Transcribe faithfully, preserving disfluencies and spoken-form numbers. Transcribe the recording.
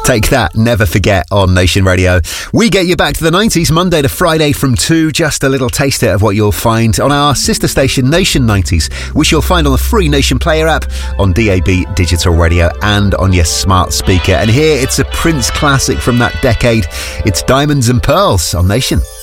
Take that, Never Forget on Nation Radio. We get you back to the nineties, Monday to Friday from two. Just a little taster of what you'll find on our sister station Nation nineties, which you'll find on the free Nation Player app, on D A B digital radio and on your smart speaker. And here it's a Prince classic from that decade. It's Diamonds and Pearls on Nation.